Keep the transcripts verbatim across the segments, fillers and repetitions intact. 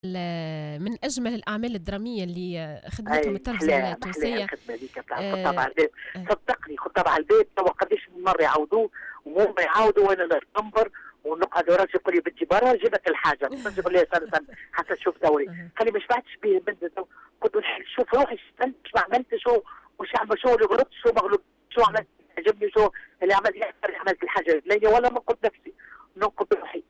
من أجمل الأعمال الدرامية اللي خدمتهم اي التلفزة محلاها محلاها التونسية. الخدمه هذيك بتاع خطاب آه على الباب. آه صدقني خطاب على الباب توا قداش من مره يعاودوه وهم يعاودوا وانا نتنبر ونقعد وراجل يقول لي بنتي برا جبت الحاجه بس يقول لي استنى استنى حتى تشوف دوري قال لي ما شبعتش به البنت قلت له شوف روحي شو ما عملت شو وش عمل شو اللي غلطت شو ما غلطت شو عملت عجبني شو اللي عملت اللي عملت الحاجه لا ولا ما قلت نفسي نقد روحي.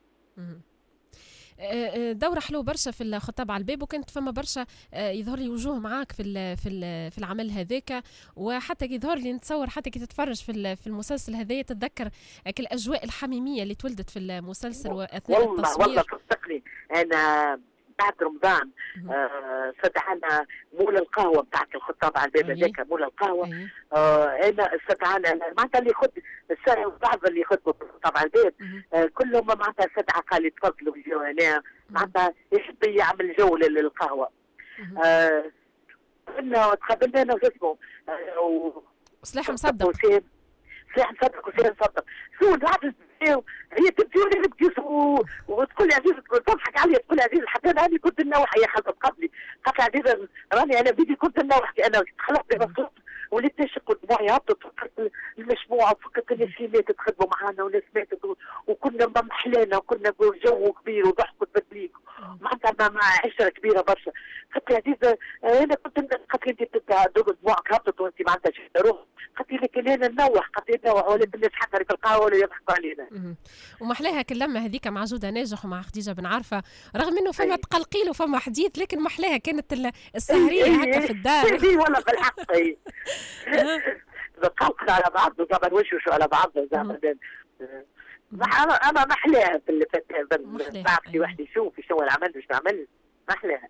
دورة حلو برشا في الخطاب على الباب وكانت فما برشا يظهر لي وجوه معاك في ال في ال في العمل هذاك وحتى يظهر لي نتصور حتى كي تتفرج في في المسلسل هذايا تتذكر الاجواء الحميميه اللي تولدت في المسلسل واثناء والله التصوير. والله صدقني انا بعد رمضان آه استدعانا مول القهوه بتاعت الخطاب على الباب هذاك مول القهوه. آه انا استدعانا معناتها اللي يخد السنه بعض اللي يخدموا في الخطاب على الباب آه كلهم معناتها استدعى قال لي تفضلوا يجوا هنا معناتها يحب يعمل جوله للقهوه. آه قلنا تقابلنا انا واسمه آه سلاح مصدق سلاح مصدق وسلاح مصدق شو نعرف هي تبكي ولا نبكي وتقول لي عزيز تضحك علي تقول لي عزيز حتى انا كنت نوح هي خلت قبلي قالت لي عزيز راني انا بدي كنت نوح انا خلقت مبسوط وليت نشق ودموعي هبطت فكرت المجموعه وفكرت الناس اللي ماتت خدموا معانا وناس ماتت وكنا محلانا وكنا جو كبير وضحك وتبدليك معناتها مع عشره كبيره برشا. قالت لي عزيز انا كنت قالت لي انت دموعك هبطت وانت معناتها روح قالت لي لكن انا نوح قالت لي نوح ولا الناس حتى في القهوه ولا يضحكوا علينا. ومحلاها كلمة هذيك مع جودة ناجح ومع خديجة بن عارفة رغم انه فما تقلقيل وفما حديث لكن محلاها كانت السهرية هكا في الدار. اي والله بالحق اي تقلقنا على بعض وزعما نوشوشوا على بعض زعما انا انا محلاها في اللي تعرفي وحدي شوف شو العمل مش نعمل محلاها.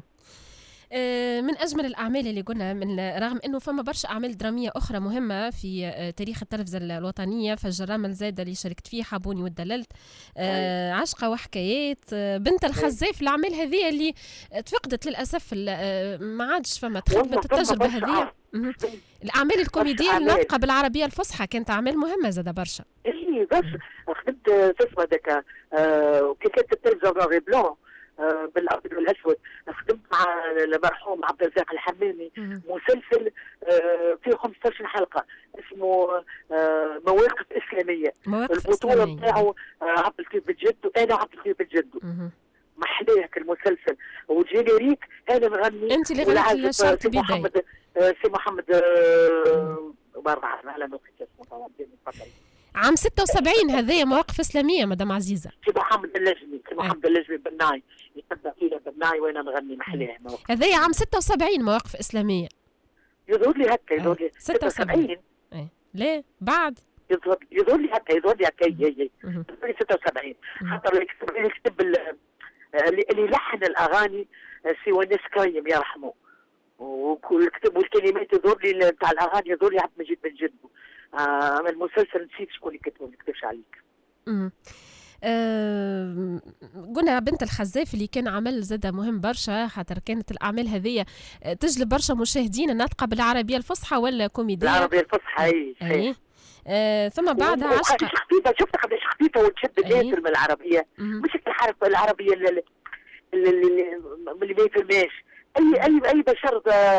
من أجمل الأعمال اللي قلنا من رغم أنه فما برشا أعمال درامية أخرى مهمة في تاريخ التلفزة الوطنية فالجرامة الزايدة اللي شاركت فيه حابوني ودللت عشقة وحكايات بنت الخزاف الأعمال هذه اللي تفقدت للأسف ما عادش فما تخدمت التجربة هذه. الأعمال الكوميدية الناطقة بالعربية الفصحى كانت أعمال مهمة زادة برشا. إيه برشا خدمت اسمها ذاك كي كانت التلفزة غاري بلون آه بالابيض والاسود خدمت مع المرحوم عبد الرزاق الحمامي مسلسل آه فيه خمسطاش حلقه اسمه آه مواقف اسلاميه مواقف البطوله نتاعو آه عبد الكريم بن جدو انا عبد الكريم بن جدو محلاك المسلسل وجينيريك انا مغني انت اللي غنيتي الشرط بيدي محمد آه سي محمد آه برا على نقطه اسمه عام ستة وسبعين هذه مواقف اسلاميه مدام عزيزه. سي محمد اللجمي سي محمد اللجمي بناي يقدم فينا بناي وانا نغني محلاه هذه عام ستة وسبعين مواقف اسلاميه. يظهر لي هكا يظهر لي ستة وسبعين ايه ليه بعد يظهر يظهر لي هكا يظهر لي هكا هي هي يظهر لي ستة وسبعين خاطر اللي يكتب اللي يكتب اللي يلحن الاغاني سي ونيس كريم يرحمه والكتب والكلمات يظهر لي بتاع الاغاني يظهر لي عبد المجيد بن جدو. آه المسلسل نسيت شكون اللي كتبه ما نكتبش عليك. امم آه قلنا بنت الخزاف اللي كان عمل زاده مهم برشا خاطر كانت الاعمال هذه تجلب برشا مشاهدين الناطقه بالعربيه الفصحى ولا كوميديه العربيه الفصحى اي اي آه ثم بعدها عشقه خفيفه شفت قداش خفيفه وتشد الناس من العربيه مش الحرف العربيه اللي اللي اللي ما يفهمهاش اي اي اي بشر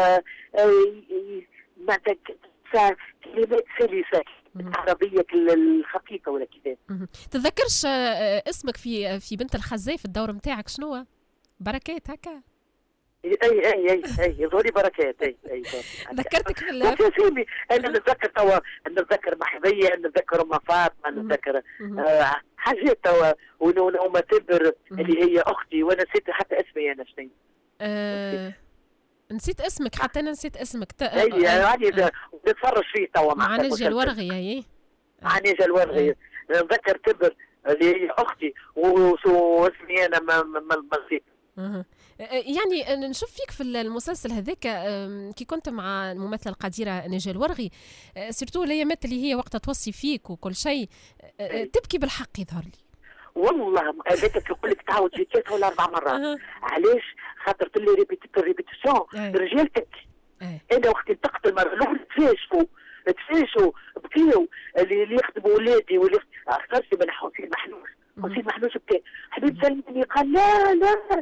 ما كلمات سلسة العربية الخفيفة ولا كذا. تتذكرش اسمك في في بنت الخزاف الدور نتاعك شنو؟ بركات هكا؟ اي اي اي اي يظهر بركات اي اي ذكرتك في ال انا نتذكر توا نتذكر محظية نتذكر ام فاطمة نتذكر آه حاجات توا ونوما تبر اللي هي اختي وانا نسيت حتى اسمي انا شنو. آه نسيت اسمك حتى انا نسيت اسمك ت... اي يعني نتفرج فيه توا مع نجا الورغي هي مع نجا الورغي نتذكر تبر اللي هي اختي واسمي انا ما ما نسيت. يعني نشوف فيك في المسلسل هذاك كي كنت مع الممثله القديره نجا الورغي سيرتو الايامات اللي هي وقتها توصي فيك وكل شيء تبكي بالحق يظهر لي. والله هذاك يقول لك تعاود في ثلاث ولا اربع مرات. علاش؟ خاطر تلي ريبيتيتور ريبيتيسيون رجال تبكي. انا وقت التقت المره الاولى تفاشوا تفاشوا بكيو اللي يخدموا ولادي واللي اخترت من حسين محلوش حسين محلوش بكى حبيب سلمني قال لا لا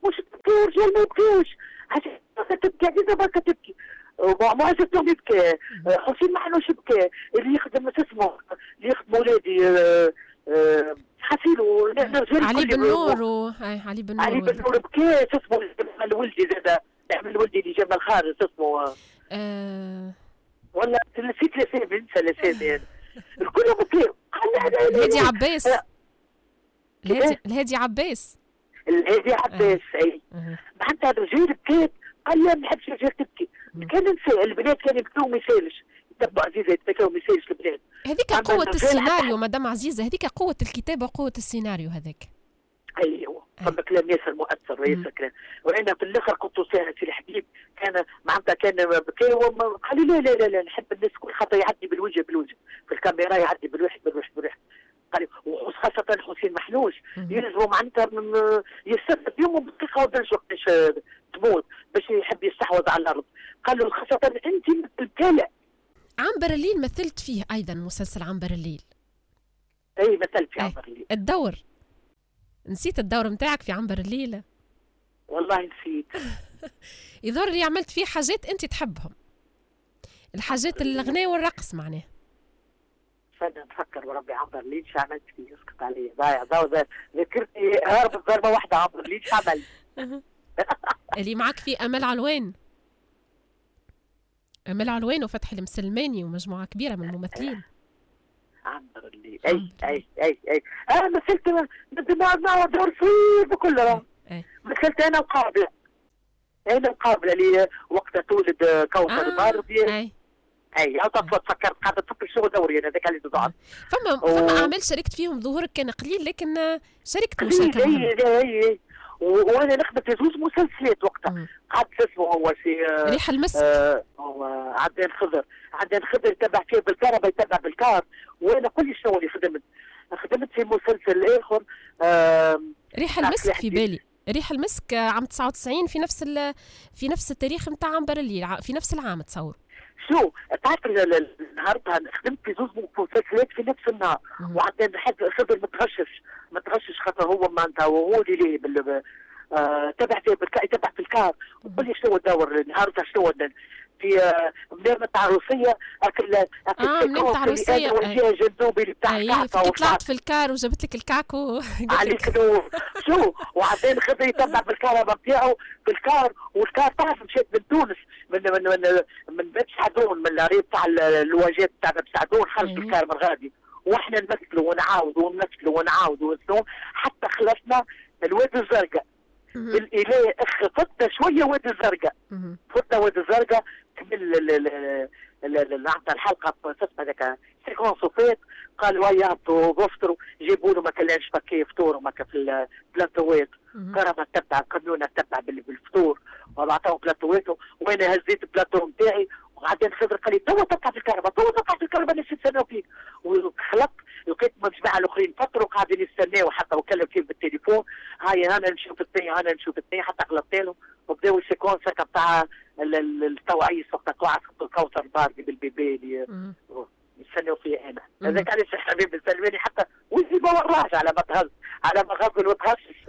مش تبكي ورجال ما يبكيوش، عشان تبكي عزيزه بركه تبكي. معز الدوم يبكي، حسين محنوش يبكي، اللي يخدم شو اسمه اللي يخدم ولادي حفيلو الرجال علي بن نور و... علي بن نور علي بن نور بكى شو اسمه يعمل ولدي زاد يعمل ولدي اللي جاب الخارج شو اسمه أه... ولا نسيت الاسامي ننسى الاسامي الكل بكى. الهادي عباس الهادي الهادي عباس الهادي عباس اي حتى الرجال بكات قال لا ما نحبش الرجال تبكي. كان نساء البنات كانوا يبكوا ما يسالش يتبعوا عزيزه يتبكوا ما يسالش البنات. هذيك قوة السيناريو مدام عزيزة، هذيك قوة الكتابة وقوة السيناريو هذاك. ايوه فما كلام ياسر مؤثر وياسر كلام. وانا في الاخر كنت ساهر في الحبيب كان معناتها كان بكى قال لي لا لا لا لا نحب الناس كل خطا يعدي بالوجه بالوجه في الكاميرا يعدي بالوحد بالوحد بالوحد. قال لي وخاصة حسين محنوش يلزموا معناتها يستفد يوم بدقيقة ودرج وقتاش تموت باش يحب يستحوذ على الأرض. قال له خاصة أنت مثل كالع. عنبر الليل مثلت فيه أيضا مسلسل عنبر الليل. أي مثلت في عنبر الليل. الدور نسيت الدور نتاعك في عنبر الليل؟ والله نسيت. يظهر لي عملت فيه حاجات أنت تحبهم، الحاجات الغناء والرقص معناه. فانا نفكر وربي عنبر الليل شو عملت فيه يسكت علي ضايع ضايع ذكرتني هربت ضربه واحده عنبر الليل شو عمل؟ اللي معك فيه امل علوان امل علوان وفتحي المسلماني ومجموعه كبيره من الممثلين. عنبر الليل اي اي اي اي انا مثلت مع دور صغير بكل مثلت انا وقابله انا وقابله اللي وقتها تولد كوثر الباردي. اي اي او تفكرت قاعده تفكر شو دوري انا ذاك اللي ضاع. فما فما اعمال شاركت فيهم ظهورك كان قليل لكن شاركت مشاركه مهمه. اي اي وانا نخدم في زوج مسلسلات وقتها. قعدت اسمه هو في ريح المسك. آه هو عدنان خضر عدنان خضر يتبع فيه بالكهرباء يتبع بالكار وانا كل شنو اللي خدمت خدمت في مسلسل اخر آه ريح المسك في بالي. ريح المسك عام تسعة وتسعين في نفس في نفس التاريخ نتاع عنبر الليل في نفس العام تصور. شو تعرف النهارده خدمت في زوج مسلسلات في نفس النهار وعدنان خضر متغشش متغشش خاطر هو معناتها وهو اللي بال آه تبع في بالكار تبع في الكار وقول لي شنو الدور النهارده شنو في آه منامة عروسية اكل اكل اه منامة عروسية وجهها جندوبي اللي بتاع الكعكة طلعت في الكار وجبت لك الكعكو عليك نور. شو وعدين خذ يتبع بالكهرباء بتاعه بالكار والكار تعرف مشيت من تونس من من من من بيت سعدون من الريب تاع الواجهات تاع بيت سعدون خرج بالكار من غادي واحنا نمثلوا ونعاودوا ونمثلوا ونعاودوا ونمثلوا حتى خلصنا الواد الزرقاء. الاله فتنا شويه واد الزرقاء فتنا واد الزرقاء كمل نعطى الحلقه اسمها ذاك سيكونس فات قالوا يهبطوا بفطروا جيبوا له ما كلانش بكي فطور وما في البلاتوات كرمه تبع كميونه تبع بالفطور وعطاهم بلاتواتهم وانا هزيت البلاتو نتاعي وبعدين خضر قال لي توا تطلع في الكهرباء توا تطلع في الكهرباء ناس يستناو فيك وخلقت لقيت مجموعه الاخرين فتروا قاعدين يستناو حتى وكلم فيهم بالتليفون هاي انا نشوف الثاني انا نشوف الثاني حتى غلطت لهم وبداوا السيكونس هكا بتاع التوعيه وقت طلعت الكوثر باردي بالبيبي اللي يستناو فيه انا هذاك علاش حبيبي سلماني حتى وزي ما وراش على ما تهز على ما غزل وتهشش.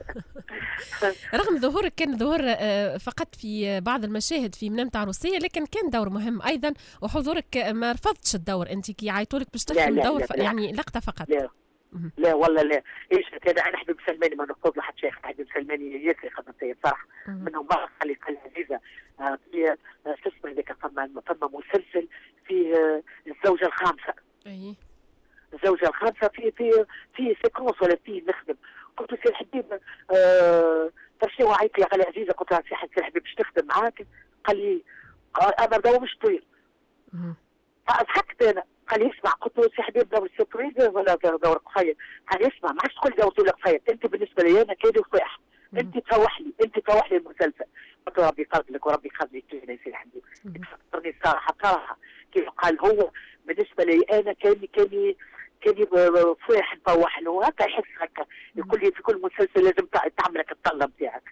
رغم ظهورك كان ظهور فقط في بعض المشاهد في منامة عروسية لكن كان دور مهم ايضا وحضورك ما رفضتش الدور انت كي عيطوا لك باش تخدم الدور يعني لقطه فقط. لا لا والله لا ايش كان انا حبيب سلماني ما نرفض لحد شيخ حبيب سلماني ياسر خدمتي بصراحه منهم بعض اللي قال عزيزه في شو اسمه هذاك فما فما مسلسل فيه الزوجه الخامسه. اي الزوجه الخامسه في في في سيكونس ولا في نخدم قلت له سي الحبيب آه شنو عيط لي قال لي عزيزه قلت له سي الحبيب باش تخدم معاك قال لي انا دور مش طويل. فضحكت انا قال لي اسمع قلت له سي حبيب دور طويل ولا دور قصير؟ قال لي اسمع ما عادش تقول دور طويل قصير انت بالنسبه لي انا كادي وصيح انت تفوح لي انت تفوح لي المسلسل. قلت له ربي يقبلك وربي يخليك لي يا سي الحبيب. تفكرني الصراحه بصراحه كيف قال هو بالنسبه لي انا كان كان كان صيح نفوح له هكا يحس هكا يقول لي في كل مسلسل لازم تعمل لك الطله نتاعك.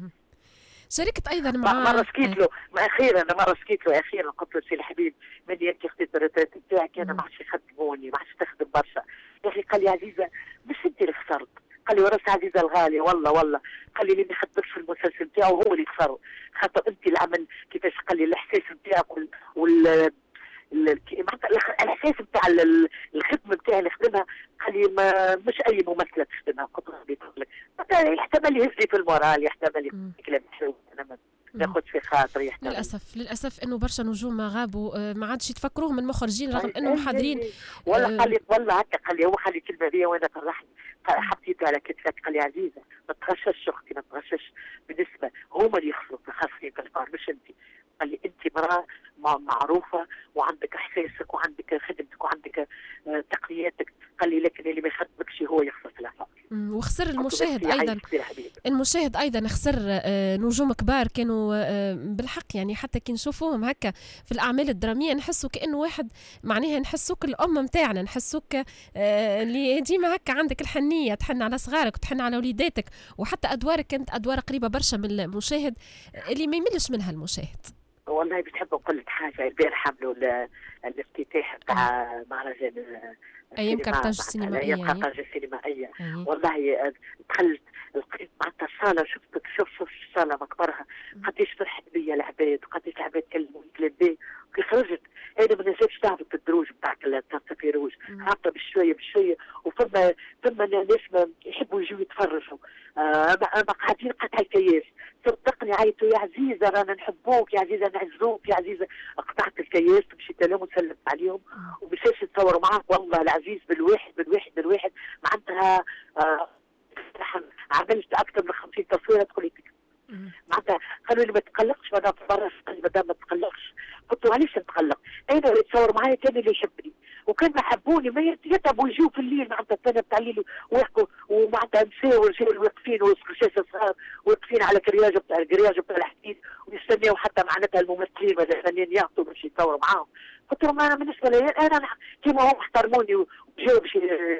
شاركت ايضا مع مره سكيت له اخيرا مره سكيت له اخيرا قلت له سي الحبيب مني انت خديت الريتريت نتاعك انا ما عادش يخدموني ما عادش تخدم برشا. يا اخي قال لي عزيزه مش انت اللي خسرت قال لي ورث عزيزه الغاليه والله والله، قال لي اللي ما يخدمش في المسلسل نتاعو هو اللي يخسر، خاطر انت العمل كيفاش، قال لي الاحساس نتاعك وال, وال... معناتها الاحساس نتاع الخدمه نتاعي اللي خدمها، قال لي ما مش اي ممثله تخدمها. قلت له بيقول لك يحتمل يهزني في المورال، يحتمل كلام حلو، انا ما ناخذ في خاطري. يحتمل للاسف للاسف انه برشا نجوم غابوا ما عادش يتفكروهم المخرجين رغم انهم حاضرين. والله قال لي والله هكا، قال لي هو قال لي كلمه بيا وانا فرحني، حطيته على كتفك، قال لي عزيزه ما تغشش اختي، ما تغشش، بالنسبه هما اللي يخسروا خاصين في الفار مش انت. قال لي انت مراه معروفه وعندك احساسك وعندك خدمتك وعندك تقنياتك، قال لي لكن اللي ما يخدمكش هو يخسر في الافاق. وخسر المشاهد ايضا، المشاهد ايضا خسر نجوم كبار كانوا بالحق، يعني حتى كي نشوفوهم هكا في الاعمال الدراميه نحسوا كانه واحد معناها نحسوك الام نتاعنا، نحسوك اللي ديما هكا عندك الحنيه، تحن على صغارك وتحن على وليداتك، وحتى ادوارك كانت ادوار قريبه برشا من المشاهد اللي ما يملش منها المشاهد. والله بتحب نقول لك حاجه، البارح عملوا الافتتاح بتاع مهرجان ايام كارتاج السينمائيه، ايام كارتاج السينمائيه. والله دخلت لقيت معناتها الصاله، شفتك شوف شوف الصاله مكبرها، قديش فرحت بيا العباد، وقديش العباد كلموني كلام باهي. كي خرجت انا ما نزلتش نهبط الدروج بتاعك التنسيق روج، هابطه بشويه بشويه، وفما فما ناس يحبوا يجوا يتفرجوا، آه قاعدين قطع الكياس، صدقني عيطوا يا عزيزه رانا نحبوك، يا عزيزه نعزوك، يا عزيزه. قطعت الكياس مشيت لهم وسلمت عليهم ومشيت نتصور معاك. والله العزيز بالواحد بالواحد بالواحد معناتها آه عملت اكثر من خمسين تصويره تقول لي معناتها قالوا لي ما تقلقش وانا نتفرج، قال لي مدام ما تقلقش. قلت له علاش نتقلق؟ انا اللي يتصور معايا كان اللي يحبني، وكان ما حبوني ما يتعبوا يجوا في الليل معناتها الثانيه بتاع الليل ويحكوا، ومعناتها نساء ورجال واقفين وشاشه صغار واقفين على كرياج بتاع الكرياج بتاع الحديد ويستناو حتى معناتها الممثلين ولا الفنانين يهبطوا باش يتصوروا معاهم. قلت لهم انا بالنسبه لي انا كيما هم احترموني وجاوا باش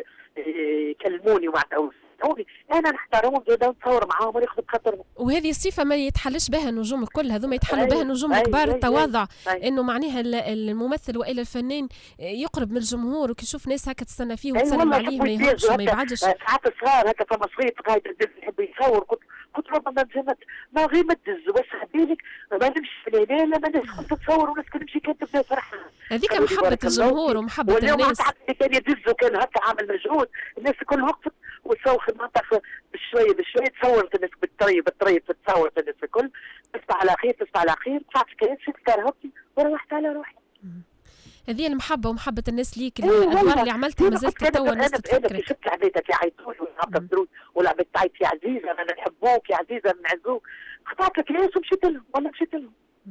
يكلموني ومعناتها انا نحترمهم زادا ونتصور معاهم وناخذ بخاطرهم. وهذه الصفه ما يتحلش بها النجوم الكل، هذوما يتحلوا بها النجوم الكبار، التواضع، انه معناها الممثل والا الفنان يقرب من الجمهور وكي يشوف ناس هكا تستنى فيه وتسلم عليه ما يهبش وما يبعدش. ساعات صغار هكا فما صغير قاعد يحب يصور، قلت قلت له ما نجمت ما غير ما تدز وسع بالك ما نمشي في الهلال لما الناس كنت تصور وناس نمشي كاتب ناس فرحه. هذيك محبه الجمهور ومحبه الناس. كان يدز وكان هكا عامل مجهود، الناس الكل وقفت وتصور المنطقه بشويه بشويه، تصورت الناس بالطريب بالطريب تصورت الناس الكل، تصبح على خير تصبح على خير، طلعت كيان شفت كرهبتي وروحت على روحي. هذه المحبه ومحبه الناس ليك، الادوار اللي عملتها ما زلت توا الناس تفكرك. انا شفت لعبتك يعيطوا لي ونهبط الدروس ولعبت تعيط يا عزيزه انا نحبوك يا عزيزه نعزوك، قطعت الكياس ومشيت لهم ولا مشيت لهم.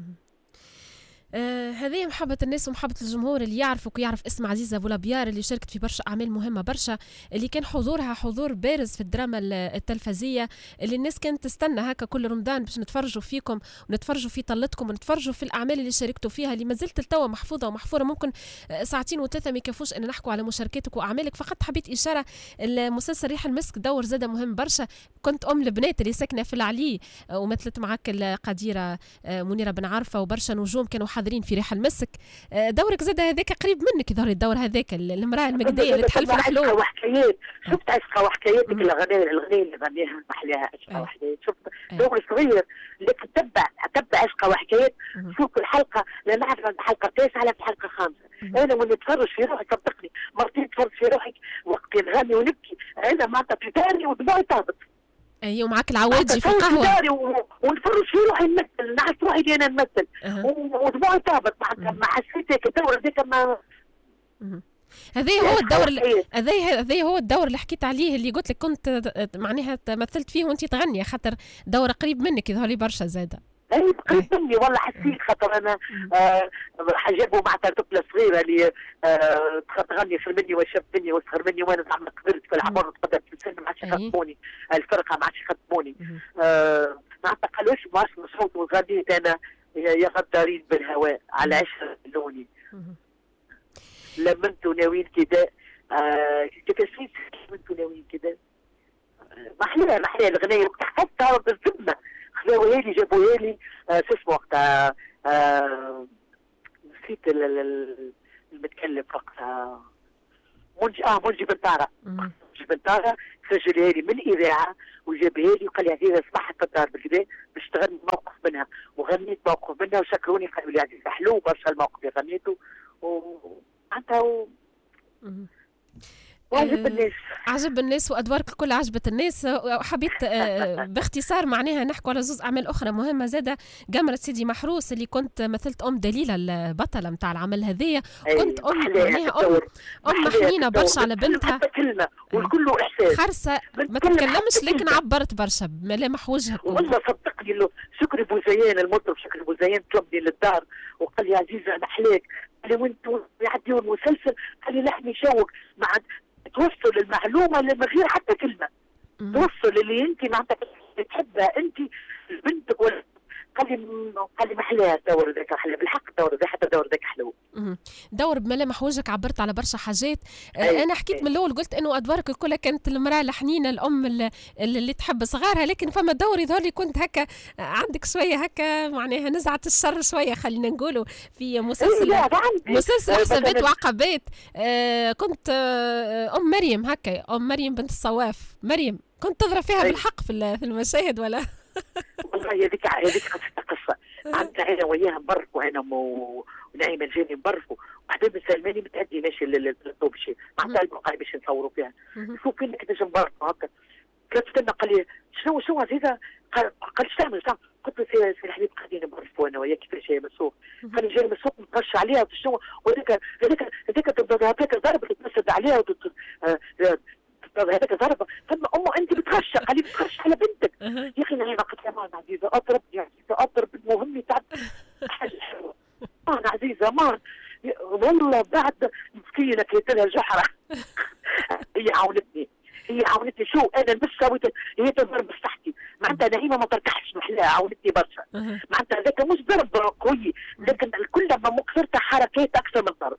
آه هذه محبة الناس ومحبة الجمهور اللي يعرفك ويعرف اسم عزيزة بولابيار اللي شاركت في برشا أعمال مهمة برشا، اللي كان حضورها حضور بارز في الدراما التلفزية، اللي الناس كانت تستنى هكا كل رمضان باش نتفرجوا فيكم ونتفرجوا في طلتكم ونتفرجوا في الأعمال اللي شاركتوا فيها اللي ما زلت التوا محفوظة ومحفورة. ممكن ساعتين وثلاثة ما يكفوش أن نحكوا على مشاركاتك وأعمالك، فقط حبيت إشارة المسلسل ريح المسك دور زادة مهم برشا. كنت أم البنات اللي ساكنة في العلي ومثلت معك القديرة منيرة بن عارفة وبرشا نجوم كانوا حاضرين في ريح المسك. دورك زاد هذاك قريب منك يظهر الدور هذاك، المراه المجديه اللي تحل في الحلول. عشقه وحكايات، شفت عشقه وحكاياتك الاغاني الاغنيه اللي غنيها محلاها عشقه وحكايات، شفت دور صغير لكن تبع تبع عشقه وحكايات. شوف الحلقه لا نعرف الحلقه التاسعه على الحلقه الخامسه، انا وانا نتفرج في روحي صدقني مرتين نتفرج في روحي وقت نغني ونبكي انا معناتها في داري ودموعي تهبط. اي ومعك العواجي في القهوه ونفرج في روحي نمثل، نعرف روحي اللي انا نمثل ودموعي تهبط معناتها ما حسيت هيك الدور هذاك ما. هذا هو الدور هذا هذا هو الدور اللي حكيت عليه اللي قلت لك كنت معناها مثلت فيه وانت تغني، خاطر دور قريب منك يظهر لي برشا زاده. اي قريب مني والله حسيت، خاطر انا آه حجابوا معناتها طفله صغيره اللي آه تغني في مني وشاب مني وصغر مني وانا زعما كبرت في العمر وتقدمت في السن ما عادش يخدموني، الفرقه ما عادش يخدموني. آه معناتها قالوا ايش ما اسمع صوت وغنيت انا يا غدارين بالهواء على عشرة لوني لمنتوا ناويين كده. آه كيفاش لمنتوا ناويين كده محلاه محلاه الاغنيه حتى بالذمه خذوها لي جابوها لي آه شو اسمه وقتها آه نسيت المتكلم وقتها منجي اه منجي بن طارق جبنتها سجلها لي من اذاعه وجابها لي وقال لي عزيزه صبحت في الدار بالكدا باش تغني موقف منها، وغنيت موقف منها وشكروني قالوا لي عزيزه حلو برشا الموقف اللي غنيته ومعناتها و... وعجب الناس. عجب الناس وادوارك الكل عجبت الناس. وحبيت باختصار معناها نحكوا على زوز اعمال اخرى مهمه زاده. قمرة سيدي محروس اللي كنت مثلت ام دليله البطله نتاع العمل هذايا، كنت ام معناها ام ام حنينه برشا على بنتها، كلمه والكل احساس خرسه ما تتكلمش لكن عبرت برشا بملامح وجهك. والله صدقني له شكري بوزيان المطرب شكري بوزيان طلبني للدار وقال لي عزيزه نحلاك، قال لي وانت يعديوا المسلسل قال لي لحني شوق مع توصل المعلومه من غير حتى كلمه، توصل اللي انت معناتها تحبها انت بنتك ولا قال لي قال لي محلاها الدور ذاك حلو بالحق الدور ذاك حتى الدور ذاك حلو. دور بملامح وجهك عبرت على برشا حاجات. أي انا حكيت أي. من الاول قلت انه ادوارك الكل كانت المراه الحنينه الام اللي, اللي تحب صغارها، لكن فما دور يظهر لي كنت هكا عندك شويه هكا معناها نزعه الشر شويه خلينا نقولوا في مسلسل أي مسلسل حسابات وعقبات. آه كنت آه ام مريم هكا ام مريم بنت الصواف مريم كنت تضرب فيها أي. بالحق في المشاهد ولا؟ والله هذيك هذيك قصه عندنا انا وياها نبركوا انا ونعيمه الجاني نبركوا وحبيب السلماني متعدي ماشي للطوبشي معناتها البقاء باش نصوروا فيها نشوف فين كيفاش نبركوا هكا قالت استنى قال لي شنو شنو عزيزه قال ايش تعمل قلت له سي الحبيب قاعدين نبركوا انا وياك كيفاش جاي من السوق قال لي جاي من السوق نقش عليها شنو وهذيك هذيك هذيك هذيك ضربت تمسد عليها هذاك ضربه ثم امه انت بتغشى قال لي بتغشى على بنتك يا اخي نعيمه قلت لها مان عزيزه اضرب يا عزيزه اضرب مهمي تعب حاجه حلوه مان عزيزه مان والله بعد مسكينه كليت لها جحره هي عاونتني هي عاونتني شو انا مش سويت هي تضرب بصحتي معناتها نعيمه ما تركحش محلاها عاونتني برشا معناتها هذاك مش ضرب قوي لكن كل ما مكثرتها حركات اكثر من ضرب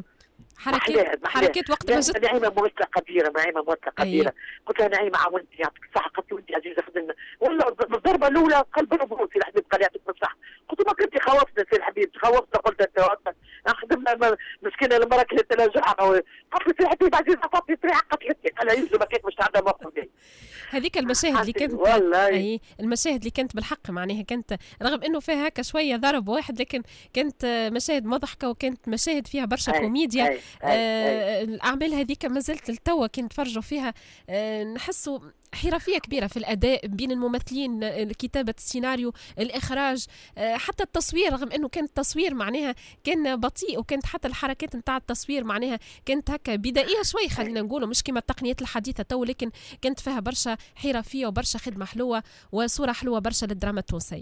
حركات حركات وقت ما جت نعيمه موثقه كبيره نعيمه موثقه كبيره قلت لها نعيمه عاونتني يعطيك الصحه قلت له انت عزيزه خدمنا والله بالضربه الاولى قلب ربوط سي الحبيب قال يعطيك الصحه قلت له ما كنت خوفتنا سي الحبيب خوفتنا قلت انت خدمنا مسكينه المراه كلت لها جحره قلت له سي الحبيب عزيزه عطاتني طريقه قتلتني قال لها يجوا ما كانت مش عندها موقف جاي هذيك المشاهد اللي كانت اي المشاهد اللي كانت بالحق معناها كانت رغم انه فيها هكا شويه ضرب واحد لكن كانت مشاهد مضحكه وكانت مشاهد فيها برشا أي. كوميديا أي. آه الاعمال هذيك ما زلت لتوا كي نتفرجوا فيها آه نحسوا حرفيه كبيره في الاداء بين الممثلين كتابه السيناريو الاخراج آه حتى التصوير رغم انه كان التصوير معناها كان بطيء وكانت حتى الحركات نتاع التصوير معناها كانت هكا بدائيه شوي خلينا نقولوا مش كما التقنيات الحديثه تو لكن كانت فيها برشا حرفيه وبرشا خدمه حلوه وصوره حلوه برشا للدراما التونسيه.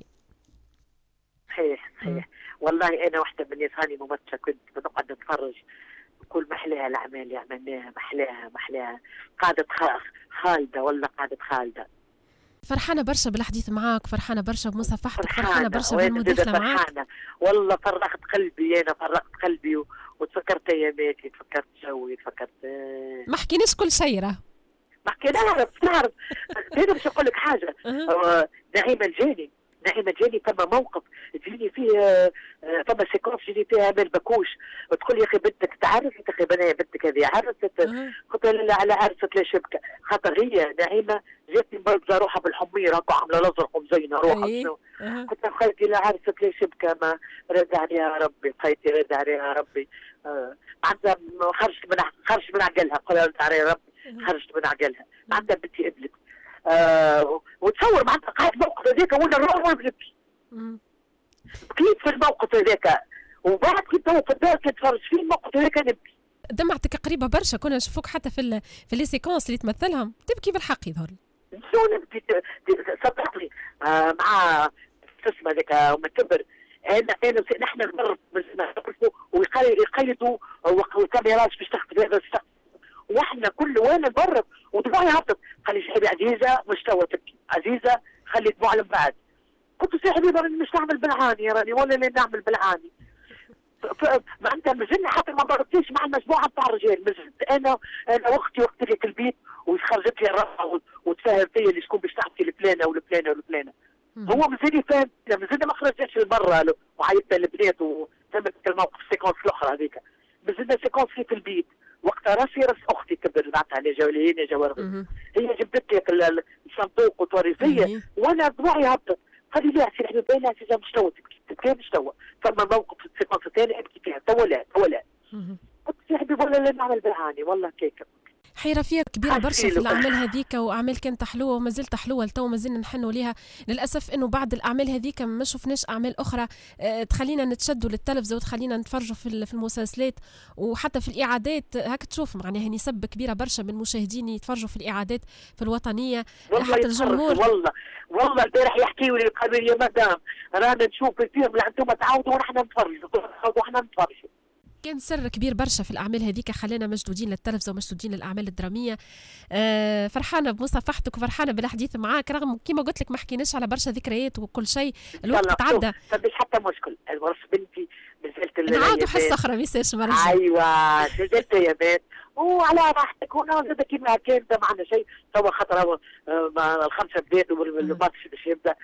صحيح صحيح والله انا واحده من الناس هاني ممثله كنت بنقعد نتفرج كل محلاها الاعمال اللي عملناها محلاها محلاها قاعده خالده والله قاعده خالده. فرحانه برشا بالحديث معاك فرحانه برشا بمصافحتك فرحانه برشا بالمداخله معاك فرحانه والله فرغت قلبي انا فرغت قلبي و... وتفكرت اياماتي تفكرت جوي تفكرت ما حكيناش كل شيء راه ما حكينا نعرف نعرف انا باش نقول لك حاجه أه. نعيمه الجاني نعيمه الجاني ثم موقف تجيني فيه ثم سيكونس تجيني فيها امال بكوش وتقول يا اخي بنتك تعرفت يا اخي بنات بنتك هذه عرفت قلت لها لا على عرفت لا شبكه خاطر هي نعيمه جاتني مبرزه روحها بالحمير هكا عامله الازرق ومزينه روحها قلت لها خالتي لا عرفت لا شبكه ما رد عليها ربي خالتي رد عليها ربي معناتها خرجت من خرجت من عقلها قلت لها رد عليها ربي خرجت من عقلها معناتها بنتي قبلت آه وتصور معناتها قاعد الموقف هذاك وانا نروح وانا بنبكي. بكيت في الموقف هذاك وبعد كنت تو في الدار كنت نتفرج فيه الموقف هذاك نبكي. دمعتك قريبه برشا كنا نشوفوك حتى في ال في لي سيكونس اللي تمثلهم تبكي بالحق يظهر لي. شنو نبكي صدقني آه مع اسمه هذاك وما كبر انا انا نحن نضرب ويقيدوا والكاميرات باش تخطف هذا السقف واحنا كل وانا نبرد ودموعي هبطت قال لي صاحبي عزيزه مش توا تبكي عزيزه خلي دموع بعد قلت له صاحبي راني مش نعمل بالعاني راني ولا اللي نعمل بالعاني معناتها مازلنا حتى ما ضربتيش مع المجموعه بتاع الرجال مازلت انا انا واختي وقت اللي في البيت وخرجت لي الرفعه وتفاهم فيا اللي شكون باش تحكي الفلانه والفلانه والفلانه هو مازال فاهم مازلنا ما خرجتش لبرا وعيطت للبنات وتمت الموقف السيكونس الاخرى هذيك مازلنا سيكونس في البيت وقتها راسي راس اختي الكبر اللي بعثها عليه جولين جوارغ. هي جبت لي الصندوق وتوريزيه وانا دموعي هبطت. قال لي لا سي حبيبي لا سي مش توا تبكي مش توا. فما موقف في السيكونس الثاني ابكي فيها توا لا توا لا. قلت يا حبيبي والله لا نعمل بالعاني والله كيك. حيرة فيها كبيرة برشا في الأعمال هذيك، وأعمال كانت حلوة وما زلت حلوة لتو ما زلنا نحنوا ليها. للأسف إنه بعد الأعمال هذيك ما شفناش أعمال أخرى تخلينا نتشدوا للتلفزة وتخلينا نتفرجوا في المسلسلات وحتى في الإعادات. هاك تشوف معناها نسبة كبيرة برشا من المشاهدين يتفرجوا في الإعادات في الوطنية. حتى الجمهور والله والله البارح يحكيوا لي قالوا لي يا مدام رانا نشوف الفيلم اللي عندهم تعاودوا ونحن نتفرجوا ونحن نتفرجوا. كان سر كبير برشا في الأعمال هذيك خلينا مشدودين للتلفزة ومشدودين للأعمال الدرامية. أه فرحانة بمصافحتك وفرحانة بالحديث معاك رغم كما قلت لك ما حكيناش على برشا ذكريات وكل شيء. الوقت تعدى. ما فيش حتى مشكل. الورث بنتي نزلت نعاودوا حصة أخرى ميساج مرة. أيوة نزلت يا بنت وعلى راحتك هنا زاد كيما كان ما عندنا شيء. توا خاطر الخمسة بدات والماتش باش يبدا.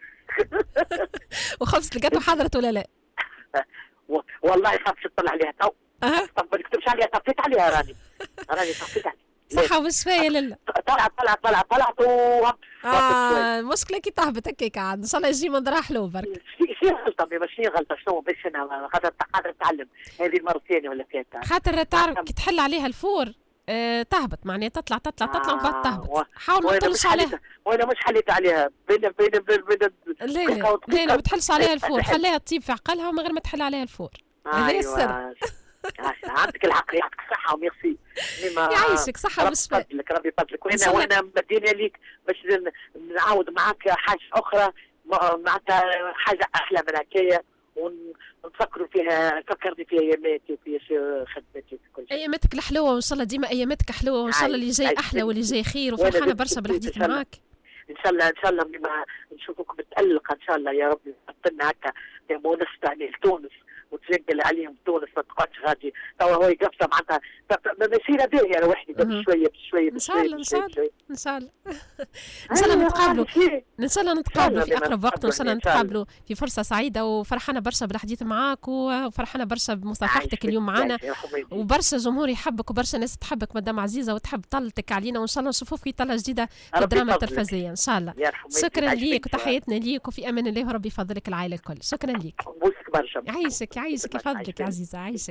وخبز لقيته حضرت ولا لا؟ والله خافش تطلع عليها تو. أه. طب ما نكتبش عليها طفيت عليها راني. راني طفيت عليها. صحة وشفاية لله. طلعت طلعت طلعت طلعت اه المشكلة كي تهبط هكاك عاد ان شاء الله يجي منظرها حلو برك. شي غلطة ماشي غلطة شنو باش انا خاطر خاطر نتعلم هذه المرة الثانية ولا الثالثة. خاطر تعرف كي تحل عليها الفور أه تهبط معناها تطلع تطلع تطلع ومن بعد تهبط. حاول ما تطلش عليها. وانا مش حليت عليها بين بين بين بين لا لا لا لا ما تحلش عليها الفور خليها تطيب في عقلها من غير ما تحل عليها الفور. هذا السر. عندك الحق يعطيك الصحة وميرسي. يعيشك صحة وشفاء. ربي يفضلك ربي يفضلك. وانا وانا مدينة ليك باش نعاود معاك حاجة أخرى معناتها حاجة أحلى من هكايا ونفكروا فيها فكرني في أياماتي وفي خدمتي وفي كل شيء. أياماتك الحلوة وإن شاء الله ديما أياماتك حلوة وإن شاء الله اللي جاي أحلى واللي جاي خير وفرحانة برشا بالحديث معاك. ان شاء الله ان شاء الله بما نشوفوك متألقة ان شاء الله يا ربي حطلنا هكا مونس لتونس وتسجل عليهم تونس ما تقعدش غادي توا هو يقفز معناتها مسيره باهيه على وحدي بشويه بشويه ان شاء الله ان شاء الله ان شاء الله ان شاء الله نتقابلوا ان شاء الله نتقابلوا في اقرب وقت وان شاء الله نتقابلوا في فرصه سعيده وفرحانه برشا بالحديث معاك وفرحانه برشا بمصافحتك اليوم معنا وبرشا جمهور يحبك وبرشا ناس تحبك مدام عزيزه وتحب طلتك علينا وان شاء الله نشوفوك في طلة جديده في الدراما التلفزيونيه ان شاء الله. شكرا ليك وتحياتنا ليك وفي امان الله وربي يفضلك العائله الكل. شكرا ليك. بوسك برشا. يعيشك يعيشك يفضلك يا عزيزة عايشك.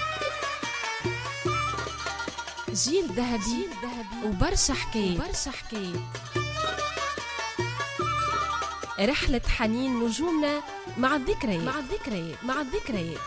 جيل ذهبي وبرشا حكايات وبرشا حكايات رحلة حنين نجومنا مع الذكريات مع الذكريات مع الذكريات.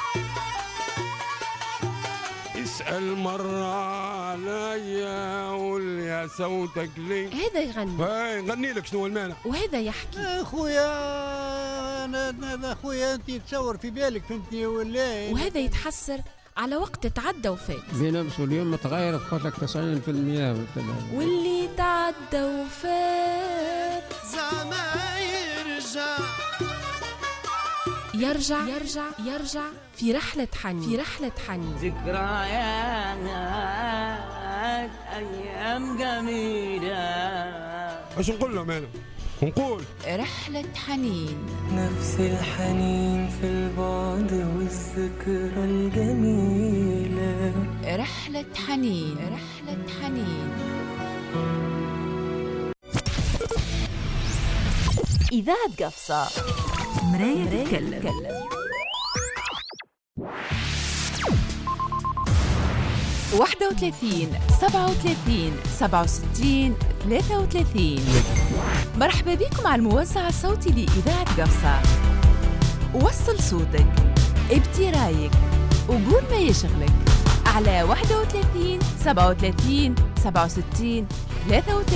اسأل مرة عليا قول يا صوتك ليه. هذا يغني اي غني لك شنو المانع. وهذا يحكي يا خويا انا خويا انت تصور في بالك فهمتني ولا. وهذا يتحسر على وقت تعدى وفات. بنفس اليوم متغير قلت لك تسعين بالمئة واللي تعدى وفات زعما يرجع يرجع يرجع يرجع في رحلة حنين في رحلة حنين. ذكريات أيام جميلة. ايش نقول لهم انا؟ نقول رحلة حنين. نفس الحنين في البعد والذكرى الجميلة. رحلة حنين رحلة حنين. إذاعة قفصة مراية تتكلم. واحد وثلاثين سبعة وثلاثين سبعة وستين ثلاثة وثلاثين. مرحبا بكم على الموزع الصوتي لإذاعة قفصة. وصل صوتك ابدي رايك وقول ما يشغلك على واحد وثلاثين سبعة وثلاثين سبعة وستين ثلاثة وثلاثين.